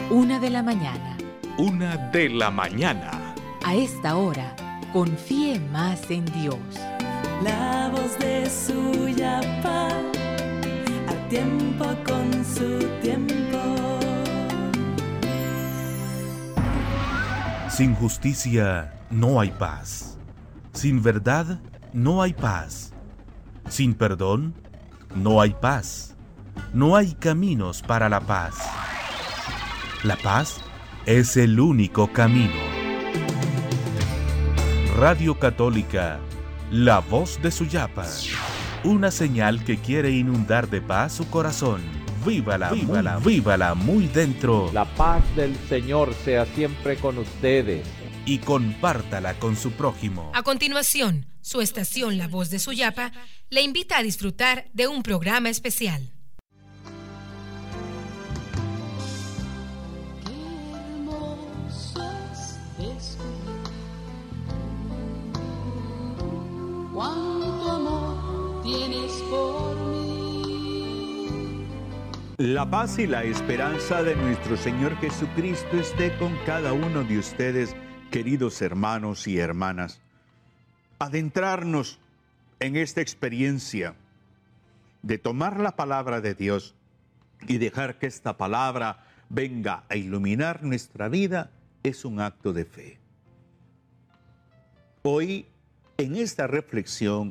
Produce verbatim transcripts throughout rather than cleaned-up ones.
Una de la mañana. Una de la mañana. A esta hora, confíe más en Dios. La voz de Suyapa, a tiempo con su tiempo. Sin justicia no hay paz. Sin verdad no hay paz. Sin perdón no hay paz. No hay caminos para la paz. La paz es el único camino. Radio Católica, la voz de Suyapa. Una señal que quiere inundar de paz su corazón. Vívala, vívala, vívala muy dentro. La paz del Señor sea siempre con ustedes. Y compártala con su prójimo. A continuación, su estación La Voz de Suyapa le invita a disfrutar de un programa especial. Cuánto amor tienes por mí. La paz y la esperanza de nuestro Señor Jesucristo esté con cada uno de ustedes, queridos hermanos y hermanas. Adentrarnos en esta experiencia de tomar la palabra de Dios y dejar que esta palabra venga a iluminar nuestra vida es un acto de fe. Hoy, en esta reflexión,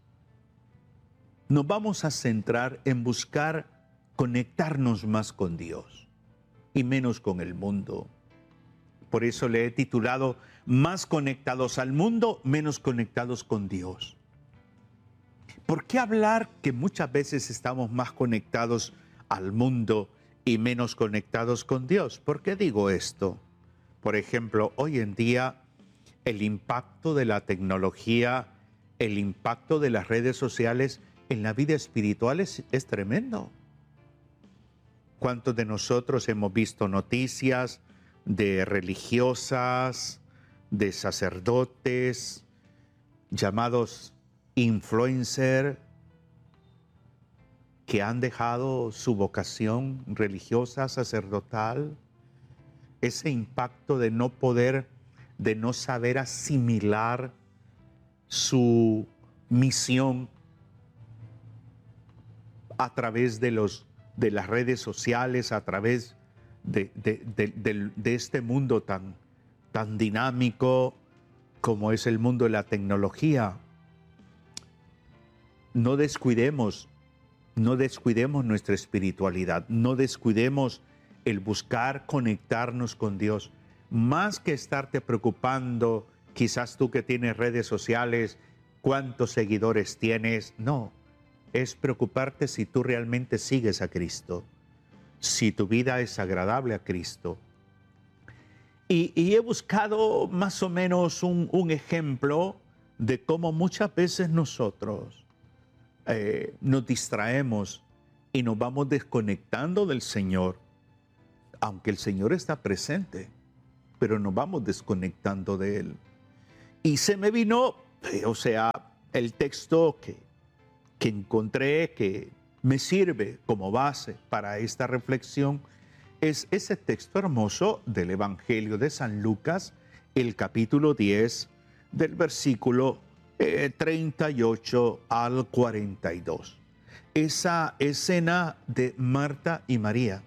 nos vamos a centrar en buscar conectarnos más con Dios y menos con el mundo. Por eso le he titulado Más conectados al mundo, menos conectados con Dios. ¿Por qué hablar que muchas veces estamos más conectados al mundo y menos conectados con Dios? ¿Por qué digo esto? Por ejemplo, hoy en día el impacto de la tecnología, el impacto de las redes sociales en la vida espiritual es, es tremendo. ¿Cuántos de nosotros hemos visto noticias de religiosas, de sacerdotes, llamados influencers, que han dejado su vocación religiosa, sacerdotal? Ese impacto de no poder, de no saber asimilar su misión a través de, los, de las redes sociales, a través de, de, de, de, de este mundo tan, tan dinámico como es el mundo de la tecnología. No descuidemos, no descuidemos nuestra espiritualidad, no descuidemos el buscar conectarnos con Dios. Más que estarte preocupando, quizás tú que tienes redes sociales, cuántos seguidores tienes, no. Es preocuparte si tú realmente sigues a Cristo, si tu vida es agradable a Cristo. Y, y he buscado más o menos un, un ejemplo de cómo muchas veces nosotros eh, nos distraemos y nos vamos desconectando del Señor, aunque el Señor está presente, pero nos vamos desconectando de Él. Y se me vino, eh, o sea, el texto que, que encontré que me sirve como base para esta reflexión, es ese texto hermoso del Evangelio de San Lucas, el capítulo diez, del versículo eh, treinta y ocho al cuarenta y dos. Esa escena de Marta y María.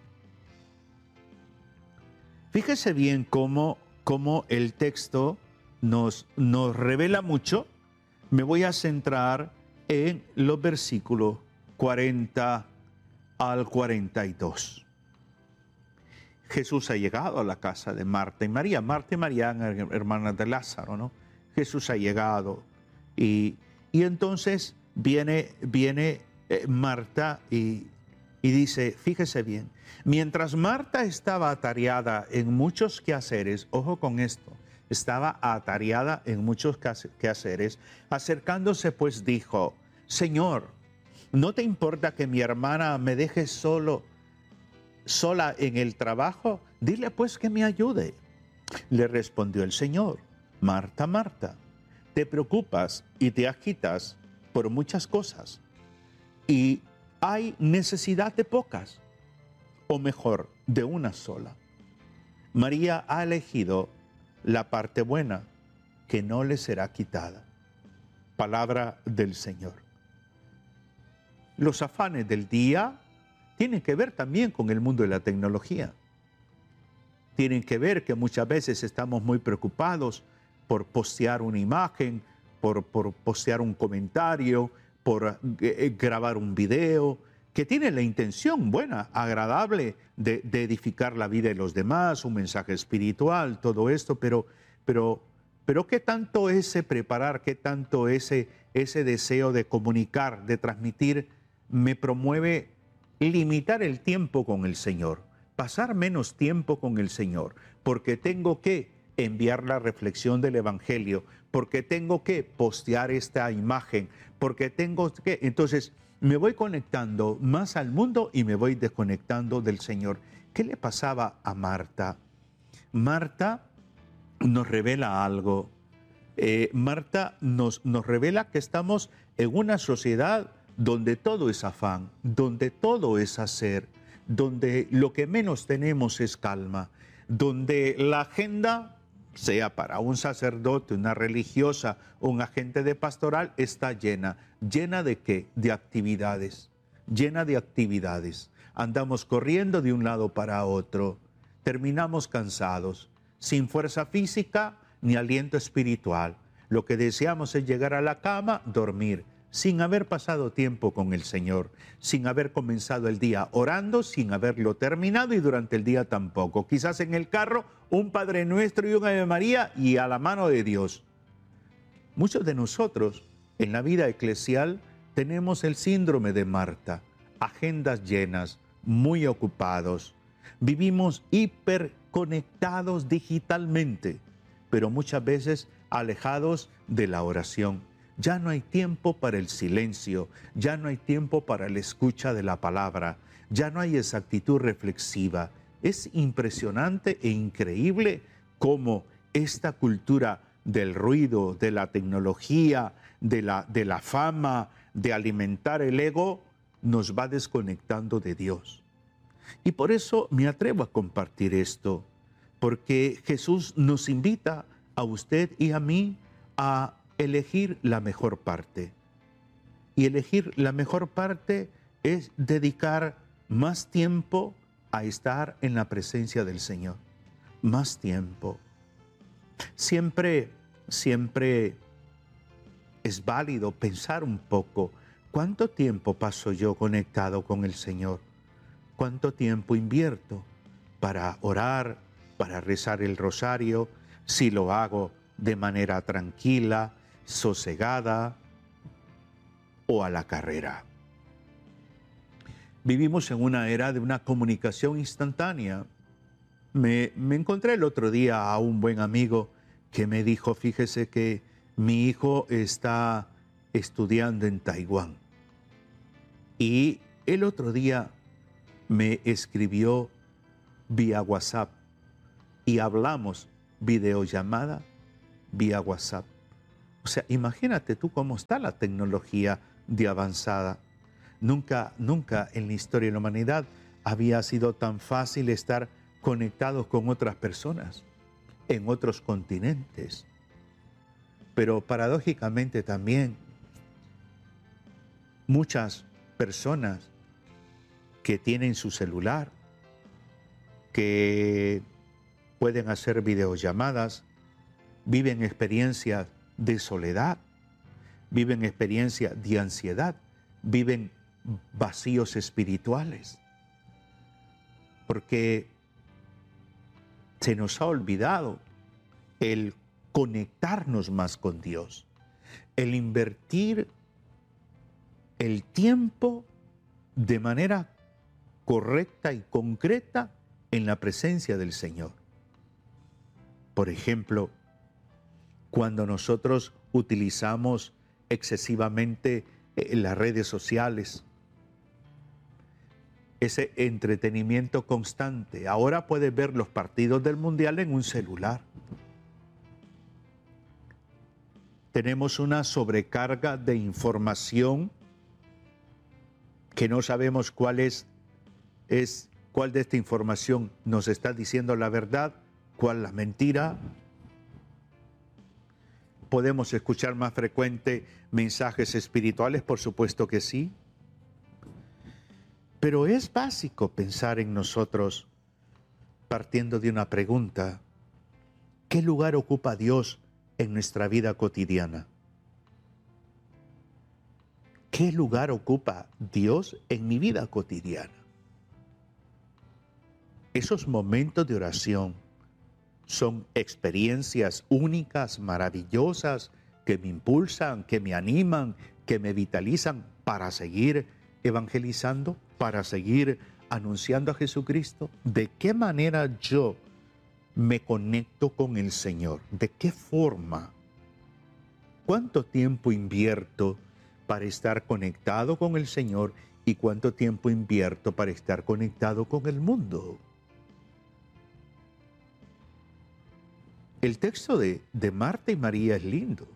Fíjese bien cómo, cómo el texto nos, nos revela mucho. Me voy a centrar en los versículos cuarenta al cuarenta y dos. Jesús ha llegado a la casa de Marta y María. Marta y María eran hermanas de Lázaro, ¿no? Jesús ha llegado y, y entonces viene, viene eh, Marta y, y dice, fíjese bien, mientras Marta estaba atareada en muchos quehaceres, ojo con esto, estaba atareada en muchos quehaceres, acercándose pues dijo, Señor, ¿no te importa que mi hermana me deje solo, sola en el trabajo? Dile pues que me ayude. Le respondió el Señor, Marta, Marta, te preocupas y te agitas por muchas cosas, y hay necesidad de pocas, o mejor, de una sola. María ha elegido la parte buena, que no le será quitada. Palabra del Señor. Los afanes del día tienen que ver también con el mundo de la tecnología. Tienen que ver que muchas veces estamos muy preocupados por postear una imagen, por, por postear un comentario, por eh, grabar un video, que tiene la intención buena, agradable, de, de edificar la vida de los demás, un mensaje espiritual, todo esto, pero, pero, pero ¿qué tanto ese preparar, qué tanto ese, ese deseo de comunicar, de transmitir, me promueve limitar el tiempo con el Señor, pasar menos tiempo con el Señor, porque tengo que enviar la reflexión del Evangelio, porque tengo que postear esta imagen, porque tengo que... Entonces, me voy conectando más al mundo y me voy desconectando del Señor. ¿Qué le pasaba a Marta? Marta nos revela algo. Eh, Marta nos, nos revela que estamos en una sociedad donde todo es afán, donde todo es hacer, donde lo que menos tenemos es calma, donde la agenda, sea para un sacerdote, una religiosa, un agente de pastoral, está llena. ¿Llena de qué? De actividades. Llena de actividades. Andamos corriendo de un lado para otro. Terminamos cansados, sin fuerza física ni aliento espiritual. Lo que deseamos es llegar a la cama, dormir, sin haber pasado tiempo con el Señor, sin haber comenzado el día orando, sin haberlo terminado y durante el día tampoco. Quizás en el carro un Padre Nuestro y un Ave María y a la mano de Dios. Muchos de nosotros en la vida eclesial tenemos el síndrome de Marta, agendas llenas, muy ocupados. Vivimos hiperconectados digitalmente, pero muchas veces alejados de la oración. Ya no hay tiempo para el silencio, ya no hay tiempo para la escucha de la palabra, ya no hay esa actitud reflexiva. Es impresionante e increíble cómo esta cultura del ruido, de la tecnología, de la, de la fama, de alimentar el ego, nos va desconectando de Dios. Y por eso me atrevo a compartir esto, porque Jesús nos invita a usted y a mí a elegir la mejor parte. Y elegir la mejor parte es dedicar más tiempo a estar en la presencia del Señor. Más tiempo. Siempre, siempre es válido pensar un poco, ¿cuánto tiempo paso yo conectado con el Señor? ¿Cuánto tiempo invierto para orar, para rezar el rosario? Si lo hago de manera tranquila, sosegada o a la carrera. Vivimos en una era de una comunicación instantánea. Me, me encontré el otro día a un buen amigo que me dijo, fíjese que mi hijo está estudiando en Taiwán. Y el otro día me escribió vía WhatsApp y hablamos videollamada vía WhatsApp. O sea, imagínate tú cómo está la tecnología de avanzada. Nunca, nunca en la historia de la humanidad había sido tan fácil estar conectados con otras personas en otros continentes. Pero paradójicamente también muchas personas que tienen su celular, que pueden hacer videollamadas, viven experiencias de soledad, viven experiencias de ansiedad, viven vacíos espirituales, porque se nos ha olvidado el conectarnos más con Dios, el invertir el tiempo de manera correcta y concreta en la presencia del Señor. Por ejemplo, cuando nosotros utilizamos excesivamente las redes sociales, ese entretenimiento constante. Ahora puedes ver los partidos del Mundial en un celular. Tenemos una sobrecarga de información que no sabemos cuál es, es cuál de esta información nos está diciendo la verdad ¿Cuál la mentira? ¿Podemos escuchar más frecuente mensajes espirituales? Por supuesto que sí. Pero es básico pensar en nosotros partiendo de una pregunta. ¿Qué lugar ocupa Dios en nuestra vida cotidiana? ¿Qué lugar ocupa Dios en mi vida cotidiana? Esos momentos de oración son experiencias únicas, maravillosas, que me impulsan, que me animan, que me vitalizan para seguir evangelizando, para seguir anunciando a Jesucristo. ¿De qué manera yo me conecto con el Señor? ¿De qué forma? ¿Cuánto tiempo invierto para estar conectado con el Señor y cuánto tiempo invierto para estar conectado con el mundo? El texto de, de Marta y María es lindo.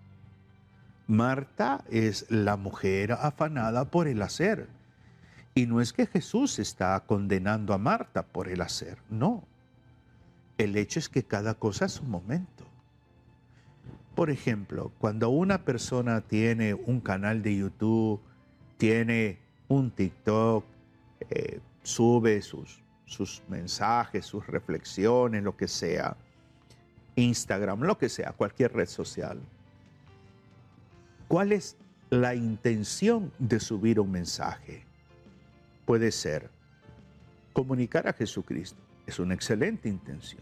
Marta es la mujer afanada por el hacer. Y no es que Jesús está condenando a Marta por el hacer, no. El hecho es que cada cosa es su momento. Por ejemplo, cuando una persona tiene un canal de YouTube, tiene un TikTok, eh, sube sus, sus mensajes, sus reflexiones, lo que sea, Instagram, lo que sea, cualquier red social. ¿Cuál es la intención de subir un mensaje? Puede ser comunicar a Jesucristo. Es una excelente intención.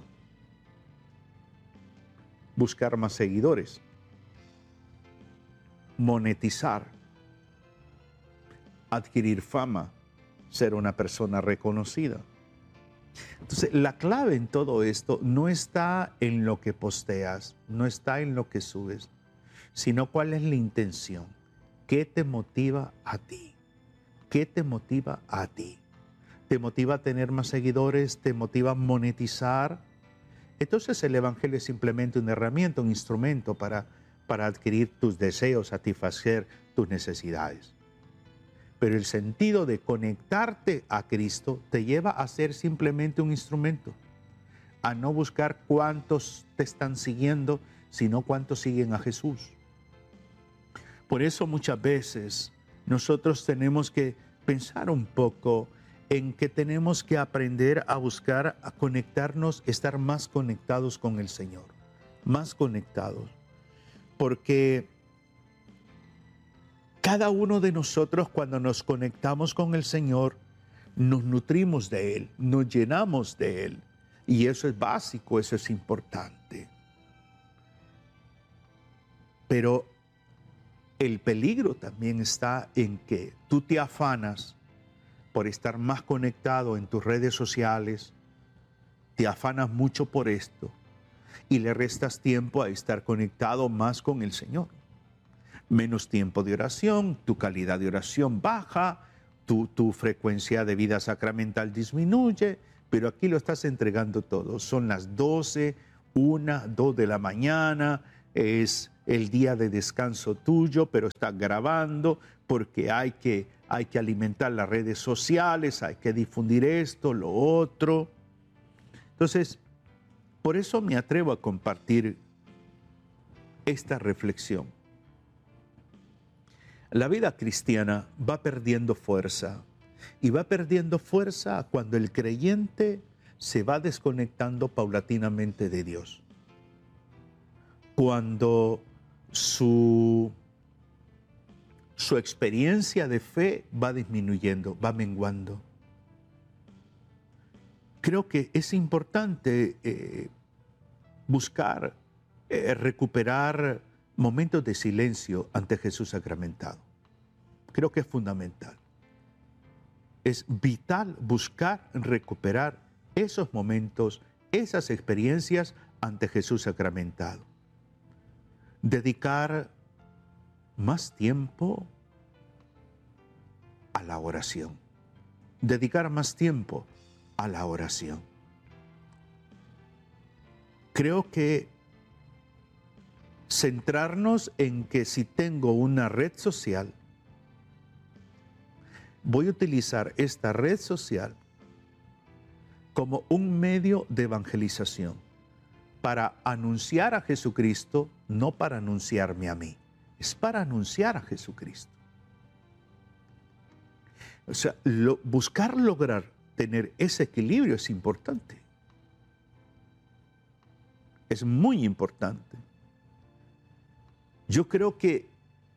Buscar más seguidores. Monetizar. Adquirir fama. Ser una persona reconocida. Entonces, la clave en todo esto no está en lo que posteas, no está en lo que subes, sino cuál es la intención. ¿Qué te motiva a ti? ¿Qué te motiva a ti? ¿Te motiva a tener más seguidores? ¿Te motiva a monetizar? Entonces el Evangelio es simplemente una herramienta, un instrumento para, para adquirir tus deseos, satisfacer tus necesidades. Pero el sentido de conectarte a Cristo te lleva a ser simplemente un instrumento, a no buscar cuántos te están siguiendo, sino cuántos siguen a Jesús. Por eso muchas veces nosotros tenemos que pensar un poco en que tenemos que aprender a buscar, a conectarnos, estar más conectados con el Señor, más conectados, porque cada uno de nosotros cuando nos conectamos con el Señor, nos nutrimos de Él, nos llenamos de Él. Y eso es básico, eso es importante. Pero el peligro también está en que tú te afanas por estar más conectado en tus redes sociales, te afanas mucho por esto y le restas tiempo a estar conectado más con el Señor. Menos tiempo de oración, tu calidad de oración baja, tu, tu frecuencia de vida sacramental disminuye, pero aquí lo estás entregando todo. Son las doce, una, dos de la mañana, es el día de descanso tuyo, pero estás grabando porque hay que, hay que alimentar las redes sociales, hay que difundir esto, lo otro. Entonces, por eso me atrevo a compartir esta reflexión. La vida cristiana va perdiendo fuerza y va perdiendo fuerza cuando el creyente se va desconectando paulatinamente de Dios. Cuando su, su experiencia de fe va disminuyendo, va menguando. Creo que es importante eh, buscar, eh, recuperar momentos de silencio ante Jesús sacramentado. Creo que es fundamental. Es vital buscar recuperar esos momentos, esas experiencias ante Jesús sacramentado. Dedicar más tiempo a la oración. Dedicar más tiempo a la oración. Creo que centrarnos en que si tengo una red social, voy a utilizar esta red social como un medio de evangelización. para anunciar a Jesucristo, no para anunciarme a mí, es para anunciar a Jesucristo. O sea, lo, buscar lograr tener ese equilibrio es importante. Es muy importante. Yo creo que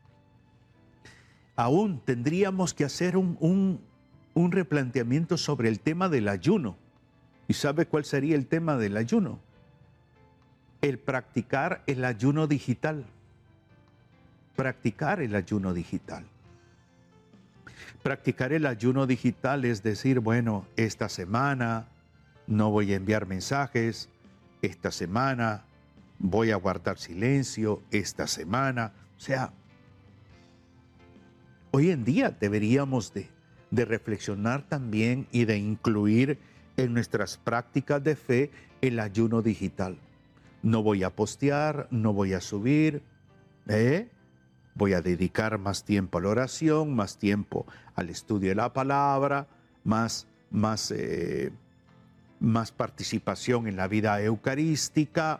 aún tendríamos que hacer un, un, un replanteamiento sobre el tema del ayuno. ¿Y sabe cuál sería el tema del ayuno? El practicar el ayuno digital. Practicar el ayuno digital. Practicar el ayuno digital es decir, bueno, esta semana no voy a enviar mensajes, esta semana voy a guardar silencio, esta semana. O sea, hoy en día deberíamos de, de reflexionar también y de incluir en nuestras prácticas de fe el ayuno digital. No voy a postear, no voy a subir, ¿eh? Voy a dedicar más tiempo a la oración, más tiempo al estudio de la palabra, más, más, eh, más participación en la vida eucarística.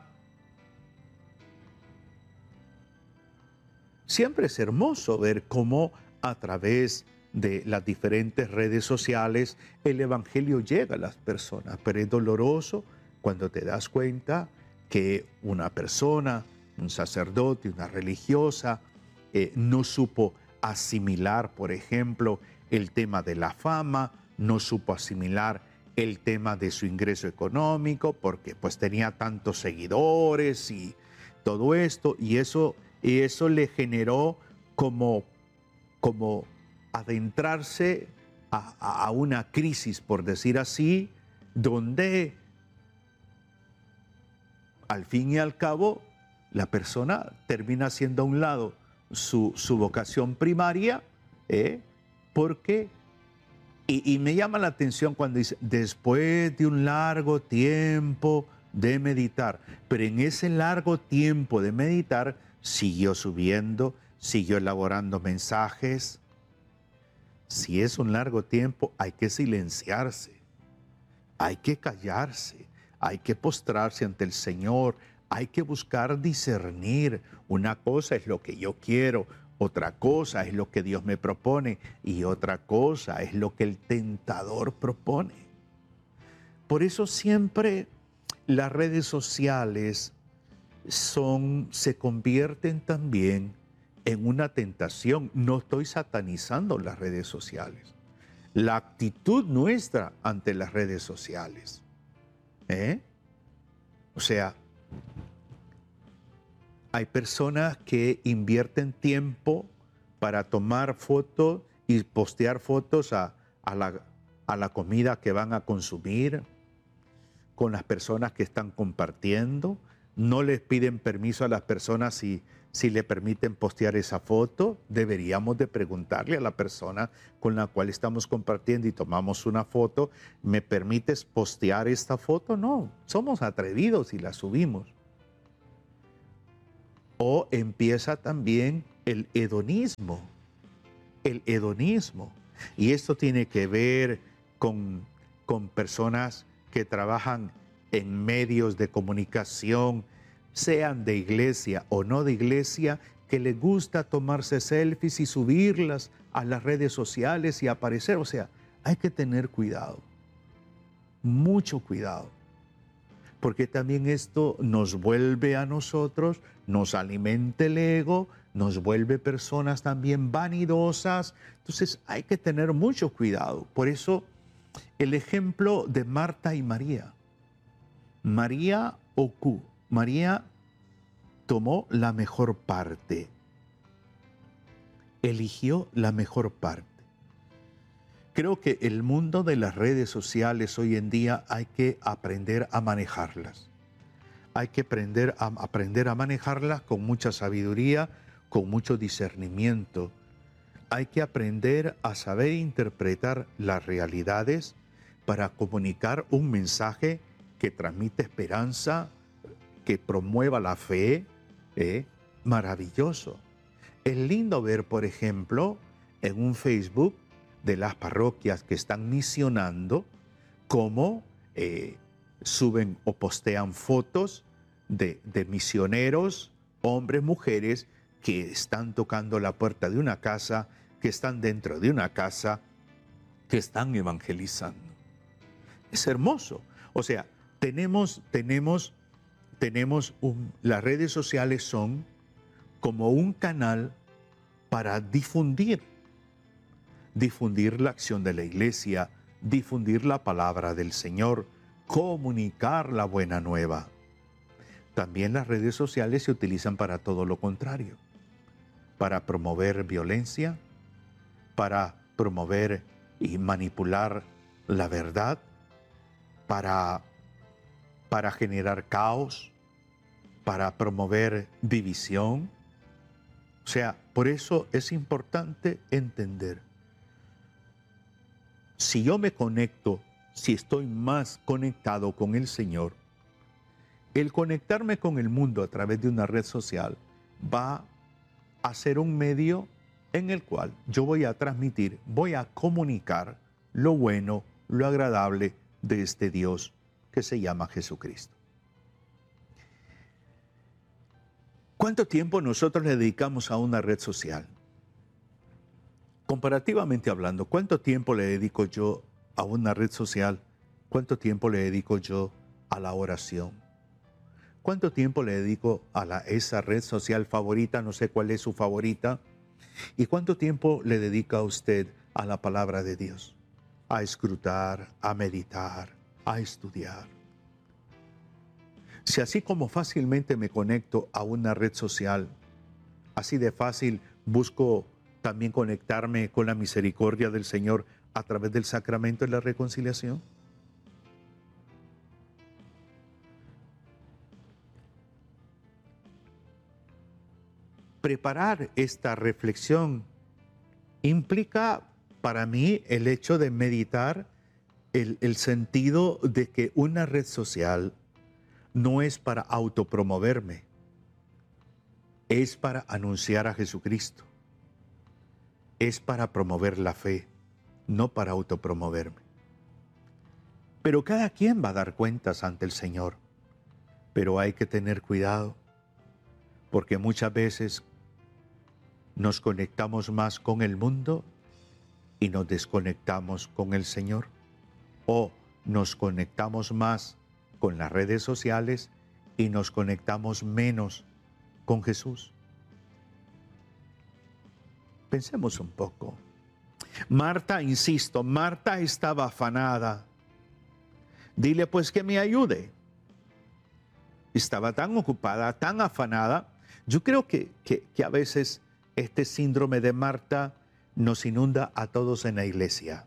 Siempre es hermoso ver cómo a través de las diferentes redes sociales el evangelio llega a las personas, pero es doloroso cuando te das cuenta que una persona, un sacerdote, una religiosa, eh, no supo asimilar, por ejemplo, el tema de la fama, no supo asimilar el tema de su ingreso económico, porque pues tenía tantos seguidores y todo esto, y eso, y eso le generó como, como adentrarse a, a una crisis, por decir así, donde al fin y al cabo la persona termina haciendo a un lado su, su vocación primaria, ¿eh? porque, y, y me llama la atención cuando dice, después de un largo tiempo de meditar, pero en ese largo tiempo de meditar siguió subiendo, siguió elaborando mensajes. Si es un largo tiempo, hay que silenciarse, hay que callarse, hay que postrarse ante el Señor, hay que buscar discernir. Una cosa es lo que yo quiero, otra cosa es lo que Dios me propone y otra cosa es lo que el tentador propone. Por eso siempre las redes sociales son, se convierten también en una tentación. No estoy satanizando las redes sociales. La actitud nuestra ante las redes sociales. ¿Eh? O sea, hay personas que invierten tiempo para tomar fotos y postear fotos a, a, la, a la comida que van a consumir, con las personas que están compartiendo. No les piden permiso a las personas si, si le permiten postear esa foto. Deberíamos de preguntarle a la persona con la cual estamos compartiendo y tomamos una foto, ¿me permites postear esta foto? No, somos atrevidos y la subimos. O empieza también el hedonismo, el hedonismo. Y esto tiene que ver con, con personas que trabajan en medios de comunicación, sean de iglesia o no de iglesia, que les gusta tomarse selfies y subirlas a las redes sociales y aparecer. O sea, hay que tener cuidado, mucho cuidado, porque también esto nos vuelve a nosotros, nos alimenta el ego, nos vuelve personas también vanidosas. Entonces hay que tener mucho cuidado. Por eso el ejemplo de Marta y María. María Oku. María tomó la mejor parte. Eligió la mejor parte. Creo que el mundo de las redes sociales hoy en día hay que aprender a manejarlas. Hay que aprender a, aprender a manejarlas con mucha sabiduría, con mucho discernimiento. Hay que aprender a saber interpretar las realidades para comunicar un mensaje que transmite esperanza, que promueva la fe. ¿eh? Maravilloso. Es lindo ver, por ejemplo, en un Facebook de las parroquias que están misionando, cómo eh, suben o postean fotos de, de misioneros, hombres, mujeres, que están tocando la puerta de una casa, que están dentro de una casa, que están evangelizando. Es hermoso. O sea, tenemos, tenemos, tenemos un, las redes sociales son como un canal para difundir, difundir la acción de la iglesia, difundir la palabra del Señor, comunicar la buena nueva. También las redes sociales se utilizan para todo lo contrario, para promover violencia, para promover y manipular la verdad, para, para generar caos, para promover división. O sea, por eso es importante entender. Si yo me conecto, si estoy más conectado con el Señor, el conectarme con el mundo a través de una red social va a ser un medio en el cual yo voy a transmitir, voy a comunicar lo bueno, lo agradable de este Dios que se llama Jesucristo. ¿Cuánto tiempo nosotros le dedicamos a una red social? Comparativamente hablando, ¿cuánto tiempo le dedico yo a una red social? ¿Cuánto tiempo le dedico yo a la oración? ¿Cuánto tiempo le dedico a la, esa red social favorita? No sé cuál es su favorita. ¿Y cuánto tiempo le dedica a usted a la palabra de Dios? A escrutar, a meditar, a estudiar. Si así como fácilmente me conecto a una red social, así de fácil busco también conectarme con la misericordia del Señor a través del sacramento de la reconciliación. Preparar esta reflexión implica para mí el hecho de meditar el, el sentido de que una red social no es para autopromoverme, es para anunciar a Jesucristo, es para promover la fe, no para autopromoverme. Pero cada quien va a dar cuentas ante el Señor, pero hay que tener cuidado, porque muchas veces nos conectamos más con el mundo y nos desconectamos con el Señor, o nos conectamos más con las redes sociales y nos conectamos menos con Jesús. Pensemos un poco. Marta, insisto, Marta estaba afanada. Dile pues que me ayude. Estaba tan ocupada, tan afanada. Yo creo que, que, que a veces este síndrome de Marta nos inunda a todos en la iglesia.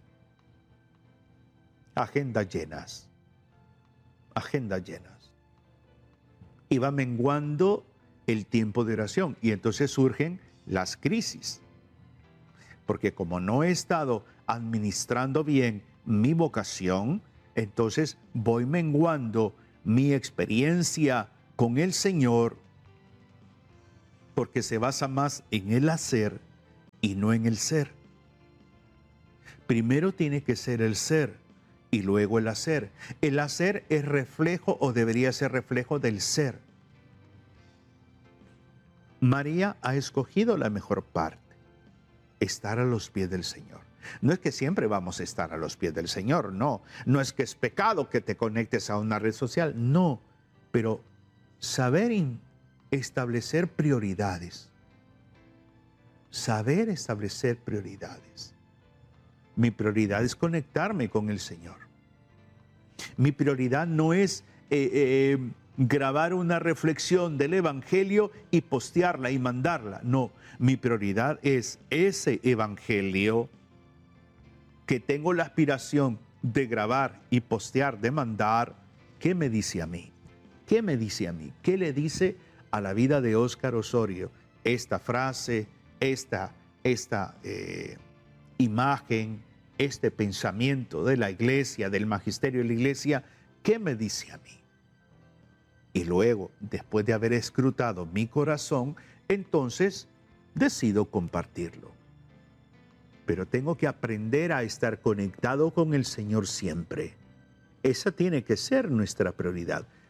Agendas llenas. Agendas llenas. Y va menguando el tiempo de oración. Y entonces surgen las crisis. Porque como no he estado administrando bien mi vocación, entonces voy menguando mi experiencia con el Señor, porque se basa más en el hacer y no en el ser. Primero tiene que ser el ser y luego el hacer. El hacer es reflejo o debería ser reflejo del ser. María ha escogido la mejor parte, estar a los pies del Señor. No es que siempre vamos a estar a los pies del Señor, no. No es que es pecado que te conectes a una red social, no. Pero saber establecer prioridades. Saber establecer prioridades. Mi prioridad es conectarme con el Señor. Mi prioridad no es eh, eh, grabar una reflexión del Evangelio y postearla y mandarla. No, mi prioridad es ese Evangelio que tengo la aspiración de grabar y postear, de mandar. ¿Qué me dice a mí? ¿Qué me dice a mí? ¿Qué le dice a la vida de Óscar Osorio esta frase, esta, esta eh, imagen, este pensamiento de la iglesia, del magisterio de la iglesia? ¿Qué me dice a mí? Y luego, después de haber escrutado mi corazón, entonces decido compartirlo. Pero tengo que aprender a estar conectado con el Señor siempre. Esa tiene que ser nuestra prioridad.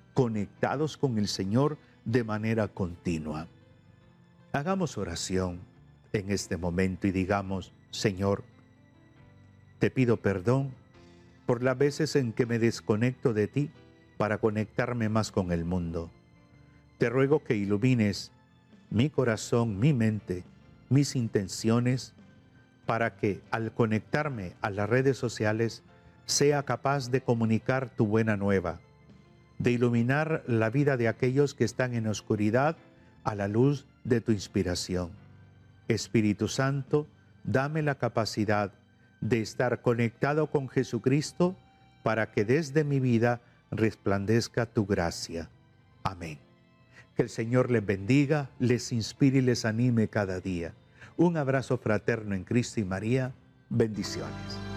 conectados con el Señor de manera continua. Hagamos oración en este momento y digamos: Señor, te pido perdón por las veces en que me desconecto de ti para conectarme más con el mundo. Te ruego que ilumines mi corazón, mi mente, mis intenciones, para que al conectarme a las redes sociales sea capaz de comunicar tu buena nueva, de iluminar la vida de aquellos que están en oscuridad a la luz de tu inspiración. Espíritu Santo, dame la capacidad de estar conectado con Jesucristo para que desde mi vida resplandezca tu gracia. Amén. Que el Señor les bendiga, les inspire y les anime cada día. Un abrazo fraterno en Cristo y María. Bendiciones.